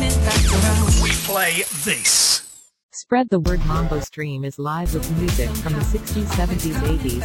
We play this. Spread the word. Mambo Stream is live with music from the 60s, 70s, 80s,